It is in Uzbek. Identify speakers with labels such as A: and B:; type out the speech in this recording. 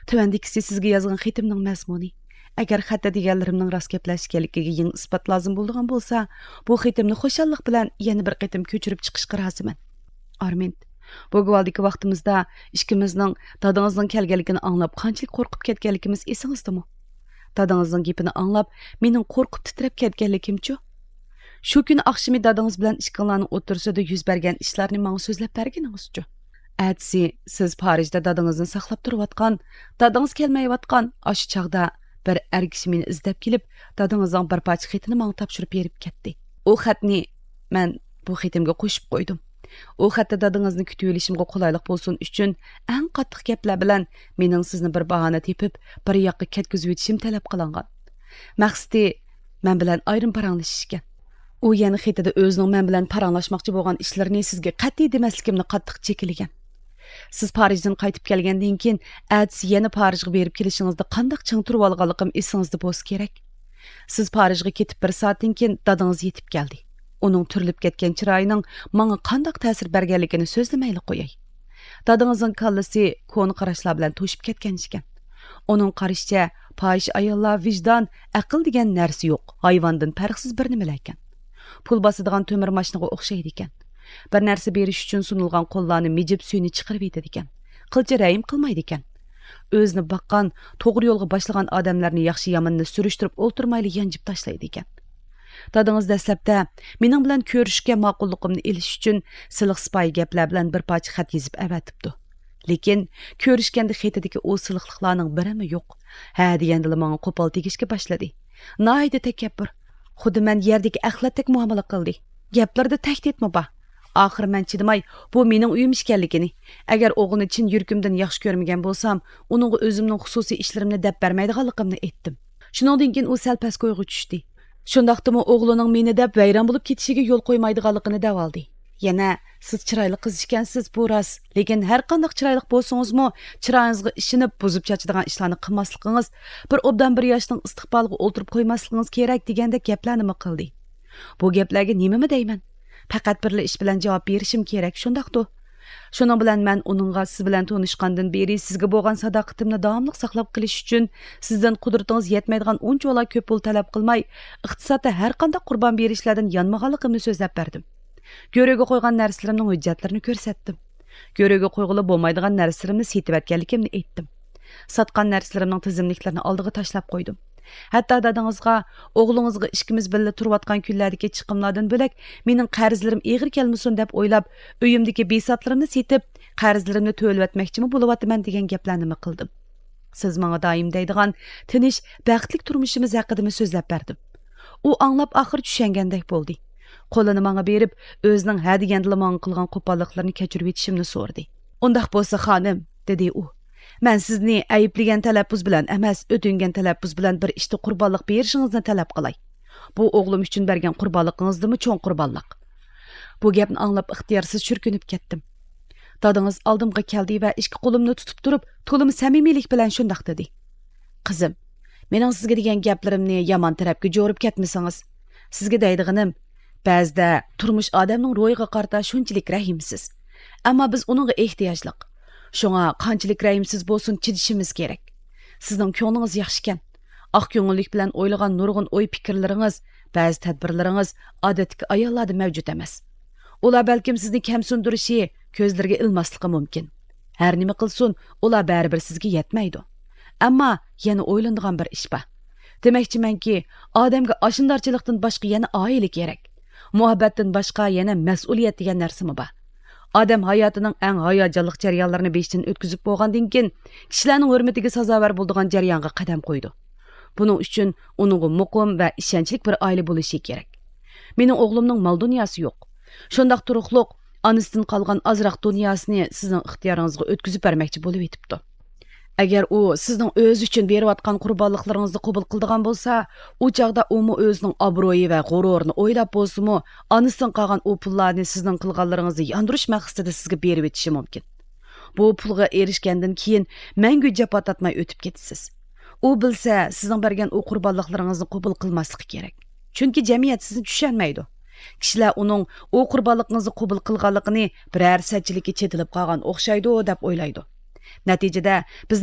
A: Tövəndikisi sizga yazğan xetimning mazmuni. Agar xatda deganlarimning rost gaplashganligiga yangi isbot lozim bo'lgan bo'lsa, bu xetimni xushallik bilan yana bir qitim ko'chirib chiqishga roziman. Armin, bu gavaldagi vaqtimizda ikkimizning dadangizning kelganligini anglab qanchalik qo'rqib ketganligimiz esingizdami? Dadangizning gapini anglab, mening qo'rqib titrab ketganligimchu. Shu kuni oqshimi dadangiz bilan ishqillarning o'tirsida yuz bergan ishlarni menga so'zlab berganingizchu. Atsi, siz Parijda dadangizni saqlab turayotgan, dadangiz kelmayotgan aşı chaqda bir erkishi meni izlab kelib, dadangizning bir parcha xatini menga topshirib berib ketdi. U xatni men bu xatimga qo'shib qo'ydim. U xatda dadangizni kutib olishimga qulaylik bo'lsin uchun eng qattiq gaplar bilan mening sizni bir bahona tepib, bir yoqqa ketkizib o'tishim talab qilingan. Maqsadi men bilan ayrim paranlashish ekan. U yana xatida o'zining men bilan paranlashmoqchi bo'lgan ishlarini sizga qat'iy demasligimni qattiq chekilgan. Siz Parijdan qaytib kelgandan keyin atsi yana Parijga berib kelishingizda qanday ching turib olganligim esingizda bo'lsa kerak. Siz Parijga ketib bir soatdan keyin dadangiz yetib keldi. Uning turilib ketgan chiroyining menga qanday ta'sir berganligini so'zlamayli qo'yay. Dadangizning kallasi ko'ni qarashlar bilan to'shib ketgan ekan. Uning qarashicha Parij ayollar vijdon, aql degan narsa yo'q, hayvondan farqsiz bir nima ekan. Pul bosadigan to'mir mashinaga o'xshaydi ekan. Bir narsa berish uchun sunilgan qo'llarni mijib suyini chiqarib yetadi ekan. Qilcha rayim qilmaydi ekan. O'zini baqqan, to'g'ri yo'lga boshlagan odamlarni yaxshi yomonini surishtirib o'ltirmayli yanjib tashlaydi ekan. Dadangiz dastlabda mening bilan ko'rishga ma'qulligimni elish uchun siliq sipoy gaplar bilan bir parcha xat yozib avatibdi. Lekin ko'rishganda xatidagi o siliqliklarning birimi yo'q. Ha deganda menga qo'pol tegishga boshladi. Noyda takabbur. Xuddi men yerdagi axlatdek muomala qildi. Gaplarda tahdidmi bor? Oxir men chidamay, bu mening uyim ekanligini, agar o'g'lini chin yuragimdan yaxshi ko'rmagan bo'lsam, uningga o'zimning xususiy ishlarimni deb bermaydiganligimni aytdim. Shuningdan keyin u sal past qo'yga tushdi. Shundaqdimi o'g'lining meni deb vayron bo'lib ketishiga yo'l qo'ymaydiganligini deb oldi. Yana siz chiroyli qiz ekansiz, bu rost, lekin har qanday chiroyli bo'lsangizmi, chiroyingizga ishinib buzib chachadigan ishlarni qilmasligingiz, bir obdan bir yoshning istiqboliga o'ltirib qo'ymasligingiz kerak deganda gaplarni qildi. Bu gaplarga nimami deyman? Faqat bir ish bilan javob berishim kerak, shundaqdi. Shuning bilan men uningga siz bilan tanishgandan beri sizga bo'lgan sadoqatimni davomli saqlab qilish uchun sizdan qudratingiz yetmaydigan uncha ko'p pul talab qilmay, iqtisodda har qanday qurbon berishlardan yonmaganligimni so'zlab berdim. Göröge qo'ygan narsalarimning hujjatlarini ko'rsatdim. Göröge qo'yg'ili bo'lmaydigan narsalarimni setib etganligimni aytdim. Satgan narsalarimning tizimliklarini oldiga tashlab qo'ydim. Hatto dadangizga, o'g'lingizga ishkimiz birga turayotgan kunlardagi chiqimlardan bo'lak, mening qarzlarim eg'ir kelmasin deb o'ylab, uyimdagi besatlarimni setib, qarzlarimni to'lab etmoqchimi bo'lyapman degan gaplarni qildim. Siz menga doim deydigan tinch, baxtli turmushimiz haqida so'zlab berdim. U anglab oxir tushangandek bo'ldi. Qo'lini menga berib, o'zining ha degandila menga qilgan qo'polliklarini kechirib etishimni so'radi. "Undaq bo'lsa, xonim", dedi u. "Men sizni ayıplagan talaffuz bilan emas, o'tingan talaffuz bilan bir ishda qurbonlik berishingizni talab qilay. Bu o'g'lim uchun bergan qurbonligingizdimi cho'ng qurbonlik?" Bu gapni anglab ixtiyorsiz churkinib ketdim. Dadangiz oldimga keldi va ikki qo'limni tutib turib, to'lim samimiylik bilan shundoq dedi. "Qizim, mening sizga degan gaplarimni yomon tarafga jo'rib ketmasangiz, sizga deydiganim, ba'zida turmush odamning ro'yiga qarata shunchalik rahimsiz. Ammo biz uningga ehtiyojliq. Shunga qanchalik rahimsiz bo'lsin chidishimiz kerak. Sizning ko'nglingiz yaxshi ekan. Oq ko'ngillik bilan o'ylagan nurg'un o'y fikrlaringiz, ba'zi tadbirlaringiz odatdagi ayollarda mavjud emas. Ular balkim sizni kamsundirishi, ko'zlarga ilmasligi mumkin. Har nima qilsin, ular baribir sizga yetmaydi. Ammo yana o'ylanadigan bir ish bor. Demakchimanki, odamga ashindorchilikdan boshqa yana oila kerak. Muhabbatdan boshqa yana mas'uliyat degan narsami bor. Odam hayotining eng hayajonli jarayonlarini beshdan o'tkazib bo'lgandan keyin kishilarning hurmatiga sazovor bo'ladigan jarayonga qadam qo'ydi. Buning uchun uning muqim va ishonchli bir oila bo'lishi kerak. Mening o'g'limning mol dunyosi yo'q. Shundaq turuqliq, onasidan qolgan ozroq dunyosini sizning ixtiyoringizga o'tkazib bermoqchi bo'lib yetibdi. Agar u sizning o'z uchun berayotgan qurbonliklaringizni qabul qildigan bo'lsa, u chaqda u o'zining obro'yi va g'ururini o'ylab bo'lsa-mu, onasidan qolgan u pullarni sizning qilganlaringizni yondirish maqsadida sizga berib o'tishi mumkin. Bu pulga erishgandan keyin mangu jafo tatmay o'tib ketasiz. U bilsa, sizning bergan u qurbonliklaringizni qabul qilmasligi kerak. Chunki jamiyat sizni tushunmaydi. Kishilar uning u qurbonligingizni qabul qilganligini biror satchilikka chetilib qolgan o'xshaydi deb o'ylaydi. Natijada biz